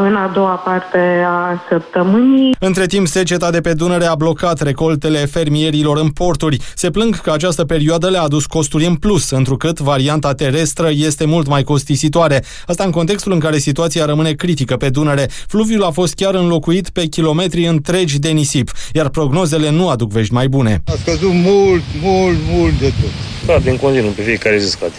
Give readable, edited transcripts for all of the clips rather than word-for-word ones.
în a doua parte a săptămânii. Între timp, seceta de pe Dunăre a blocat recoltele fermierilor în porturi. Se plâng că această perioadă le-a adus costuri în plus, întrucât varianta terestră este mult mai costisitoare. Asta în contextul în care situația rămâne critică pe Dunăre. Fluviul a fost chiar înlocuit pe kilometri întregi de nisip, iar prognozele nu aduc vești mai bune. A scăzut mult de tot. Scade în continuu, pe fiecare zi scade.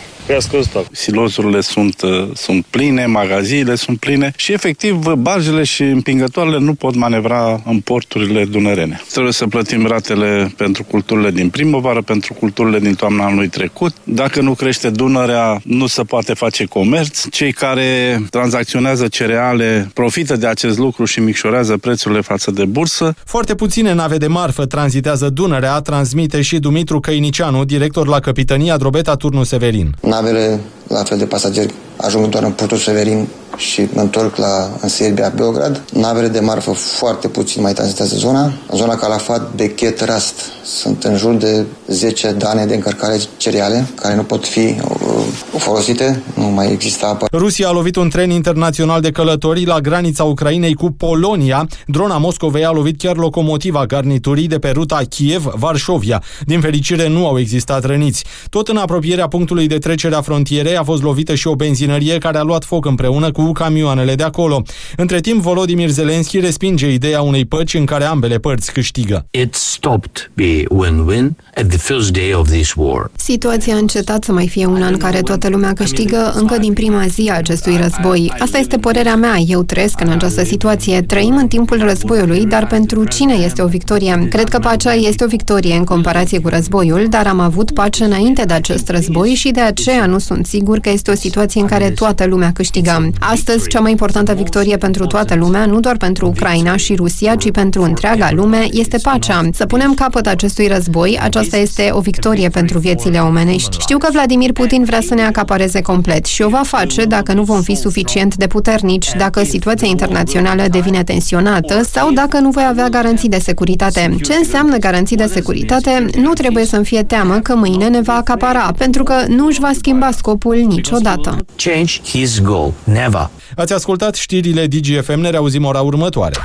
Silozurile sunt pline, magaziile sunt pline și efectiv barjele și împingătoarele nu pot manevra în porturile dunărene. Trebuie să plătim ratele pentru culturile din primăvară, pentru culturile din toamna anului trecut. Dacă nu crește Dunărea, nu se poate face comerț. Cei care tranzacționează cereale profită de acest lucru și micșorează prețurile față de bursă. Foarte puține nave de marfă tranzitează Dunărea, transmite și Dumitru Căinicianu, director la Capitania Drobeta Turnu Severin. Navele, la fel de pasageri, ajung doar în portul Severin și întorc în Serbia, Beograd. Navele de marfă foarte puțin mai tranzitează zona. Zona Calafat, Bechet, Rast sunt în jur de 10 dane de încărcare cereale care nu pot fi folosite, nu mai există apă. Rusia a lovit un tren internațional de călători la granița Ucrainei cu Polonia. Drona Moscovei a lovit chiar locomotiva garniturii de pe ruta Kiev-Varșovia. Din fericire nu au existat răniți. Tot în apropierea punctului de trecere a frontierei a fost lovită și o benzinărie care a luat foc împreună cu camioanele de acolo. Între timp, Volodymyr Zelensky respinge ideea unei păci în care ambele părți câștigă. It stopped be win-win at the first day of this war. Situația a încetat să mai fie una în care toată lumea câștigă încă din prima zi a acestui război. Asta este părerea mea. Eu trăiesc în această situație. Trăim în timpul războiului, dar pentru cine este o victorie? Cred că pacea este o victorie în comparație cu războiul, dar am avut pace înainte de acest război și de aceea nu sunt sigur că este o situație în care toată lumea câștigă. Astăzi, cea mai importantă victorie pentru toată lumea, nu doar pentru Ucraina și Rusia, ci pentru întreaga lume, este pacea. Să punem capăt acestui război, aceasta este o victorie pentru viețile omenești. Știu că Vladimir Putin vrea să ne acapareze complet și o va face dacă nu vom fi suficient de puternici, dacă situația internațională devine tensionată sau dacă nu voi avea garanții de securitate. Ce înseamnă garanții de securitate? Nu trebuie să-mi fie teamă că mâine ne va acapara, pentru că nu își va schimba scopul niciodată. Change his goal. Never. Ați ascultat știrile DGFM, ne reauzim ora următoare.